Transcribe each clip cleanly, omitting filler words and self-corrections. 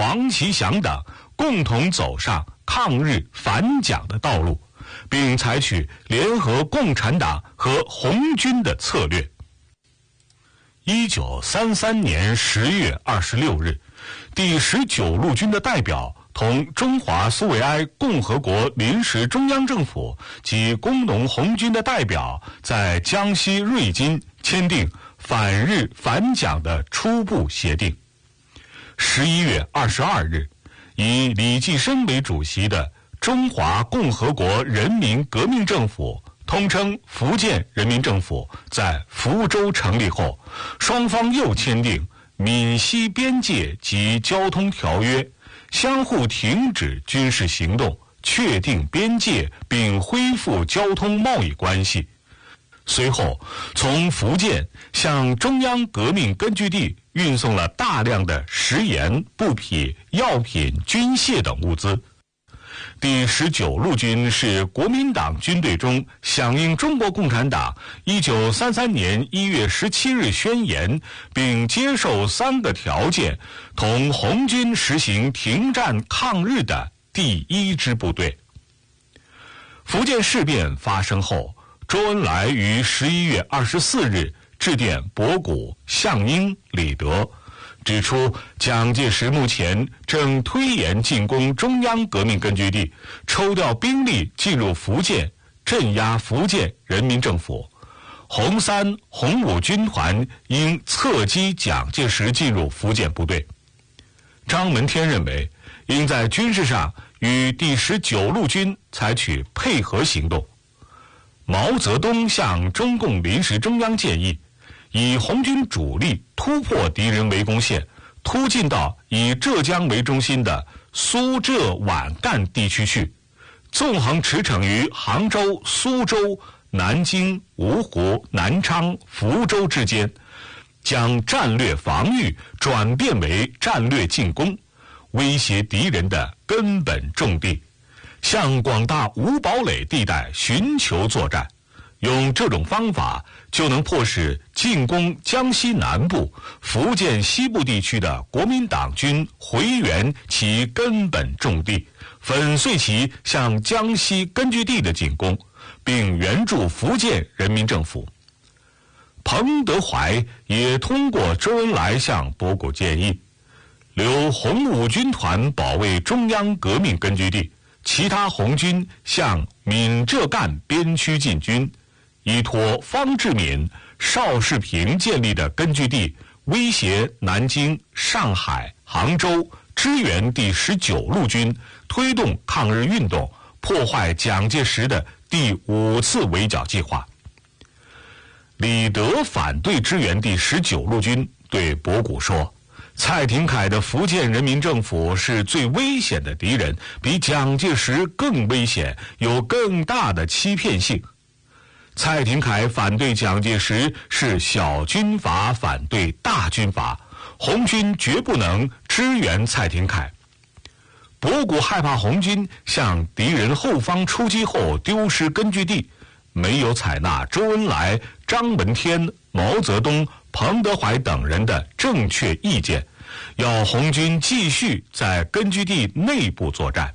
黄其祥等共同走上抗日反蒋的道路，并采取联合共产党和红军的策略。1933年10月26日，第19路军的代表同中华苏维埃共和国临时中央政府及工农红军的代表在江西瑞金签订反日反蒋的初步协定。11月22日，以李济深为主席的中华共和国人民革命政府，通称福建人民政府，在福州成立后，双方又签订闽西边界及交通条约，相互停止军事行动，确定边界并恢复交通贸易关系。随后，从福建向中央革命根据地运送了大量的食盐、布匹、药品、军械等物资。第19路军是国民党军队中响应中国共产党1933年1月17日宣言，并接受3个条件，同红军实行停战抗日的第1支部队。福建事变发生后，周恩来于11月24日致电博古、项英、李德，指出蒋介石目前正推延进攻中央革命根据地，抽调兵力进入福建，镇压福建人民政府。红三、红五军团应侧击蒋介石进入福建部队。张闻天认为，应在军事上与第19路军采取配合行动。毛泽东向中共临时中央建议，以红军主力突破敌人围攻线，突进到以浙江为中心的苏浙皖赣地区去，纵横驰骋于杭州、苏州、南京、芜湖、南昌、福州之间，将战略防御转变为战略进攻，威胁敌人的根本重地，向广大吴堡垒地带寻求作战。用这种方法，就能迫使进攻江西南部、福建西部地区的国民党军回援其根本重地，粉碎其向江西根据地的进攻，并援助福建人民政府。彭德怀也通过周恩来向博古建议，留红五军团保卫中央革命根据地，其他红军向闽浙赣边区进军，依托方志敏、邵世平建立的根据地，威胁南京、上海、杭州，支援第19路军，推动抗日运动，破坏蒋介石的第5次围剿计划。李德反对支援第19路军，对博古说，蔡廷锴的福建人民政府是最危险的敌人，比蒋介石更危险，有更大的欺骗性。蔡廷锴反对蒋介石是小军阀反对大军阀，红军绝不能支援蔡廷锴。博古害怕红军向敌人后方出击后丢失根据地，没有采纳周恩来、张闻天、毛泽东、彭德怀等人的正确意见，要红军继续在根据地内部作战。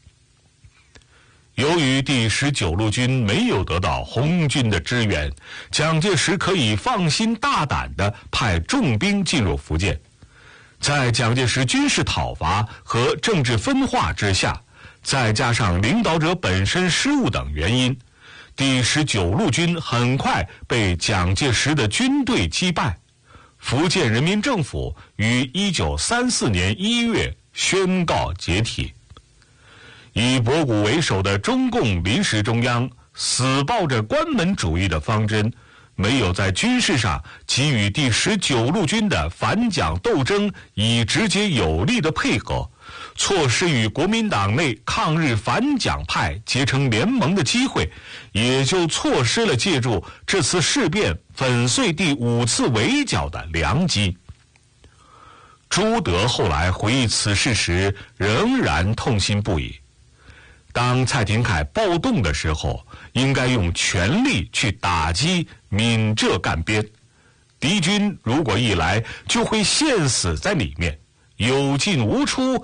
由于第19路军没有得到红军的支援，蒋介石可以放心大胆地派重兵进入福建。在蒋介石军事讨伐和政治分化之下，再加上领导者本身失误等原因，第19路军很快被蒋介石的军队击败。福建人民政府于1934年1月宣告解体。以博古为首的中共临时中央死抱着关门主义的方针，没有在军事上给予第19路军的反蒋斗争以直接有力的配合，错失与国民党内抗日反蒋派结成联盟的机会，也就错失了借助这次事变粉碎第5次围剿的良机。朱德后来回忆此事时，仍然痛心不已。当蔡廷锴暴动的时候，应该用全力去打击闽浙赣边，敌军如果一来，就会陷死在里面，有进无出，